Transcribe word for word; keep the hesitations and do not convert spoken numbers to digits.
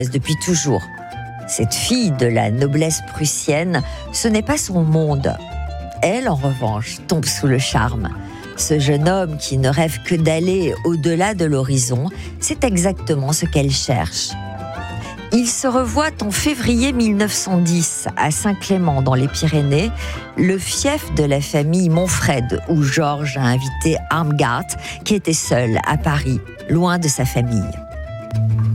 depuis toujours. Cette fille de la noblesse prussienne, ce n'est pas son monde. Elle, en revanche, tombe sous le charme. Ce jeune homme qui ne rêve que d'aller au-delà de l'horizon, c'est exactement ce qu'elle cherche. Ils se revoient en février mille neuf cent dix à Saint-Clément dans les Pyrénées, le fief de la famille Monfred, où Georges a invité Armgard, qui était seul à Paris, loin de sa famille.